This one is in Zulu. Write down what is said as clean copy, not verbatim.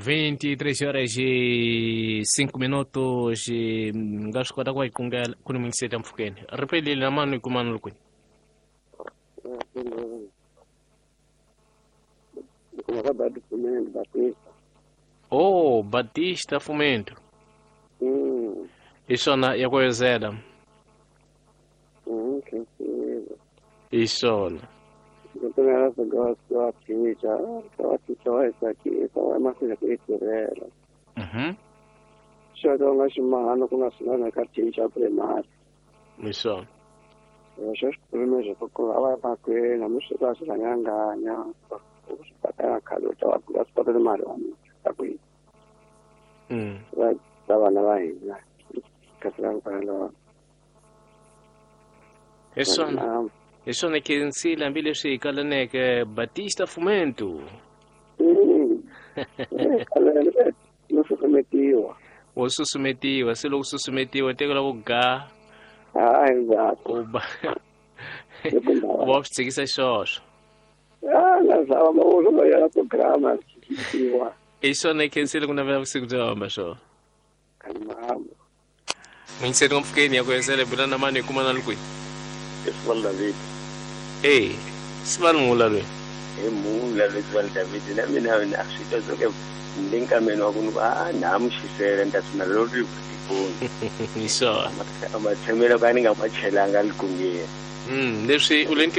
23 horas e 5 minutos e ngashikota kwa ikunga kuni mwiseta mfukeni repeli na manu ikumanu lukuni oh Batista Fumento isona yakwezela isona Então essa gosta aqui já essa aqui só é uma coisa que é já dá mais uma com a na cartinha já primária isona eu já primeiro já com lá para que na música já ganha para cada já as para de maro tá aqui vai tava na vai casar para lá isona kensila mbili shikala neke Batista Fumento ususumetiwa silo ususumetiwa tekela kuga exato uba kusikisa shosho nasava mauzo ya programa isona kensila kunavela kusikujomba sho calma mwinseti ngomfukeni yakwezele bulana mani kumana lukwi Ismail David Ismail Mulalwe Mulalwe Ismail David na mina nashito zoke ndinkameno akunuba namushisele ndathina lori isona amathemela kani ngamachelanga ligungiye leswi